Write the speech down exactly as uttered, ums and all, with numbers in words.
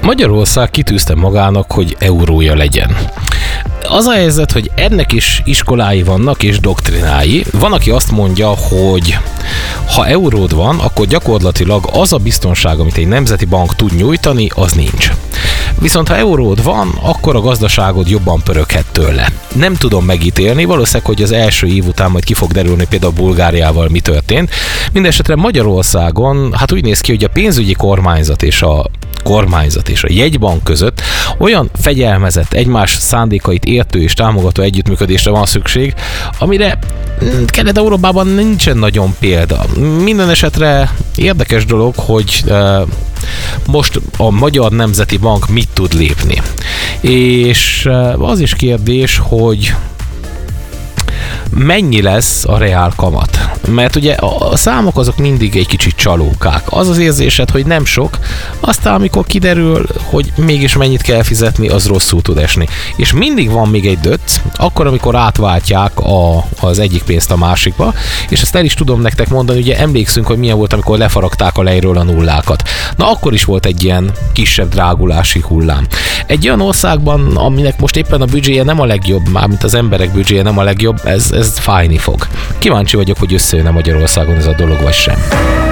Magyarország kitűzte magának, hogy eurója legyen. Az a helyzet, hogy ennek is iskolái vannak és doktrinái. Van, aki azt mondja, hogy ha euród van, akkor gyakorlatilag az a biztonság, amit egy nemzeti bank tud nyújtani, az nincs. Viszont ha euród van, akkor a gazdaságod jobban pöröghet tőle. Nem tudom megítélni, valószínűleg, hogy az első év után majd ki fog derülni például Bulgáriával mi történt. Mindenesetre Magyarországon hát úgy néz ki, hogy a pénzügyi kormányzat és a kormányzat és a jegybank között olyan fegyelmezett, egymás szándékait értő és támogató együttműködésre van szükség, amire Kelet-Európában nincsen nagyon példa. Minden esetre érdekes dolog, hogy uh, most a Magyar Nemzeti Bank mit tud lépni. És uh, az is kérdés, hogy mennyi lesz a reál kamat? Mert ugye a számok azok mindig egy kicsit csalókák. Az az érzésed, hogy nem sok, aztán amikor kiderül, hogy mégis mennyit kell fizetni, az rosszul tud esni. És mindig van még egy döcc, akkor, amikor átváltják a, az egyik pénzt a másikba, és ezt el is tudom nektek mondani, ugye emlékszünk, hogy milyen volt, amikor lefaragták a lejről a nullákat. Na akkor is volt egy ilyen kisebb drágulási hullám. Egy olyan országban, aminek most éppen a büdzséje nem a legjobb, mármint az emberek büdzséje nem a legjobb, ez, ez fájni fog. Kíváncsi vagyok, hogy összejön-e Magyarországon ez a dolog, vagy sem.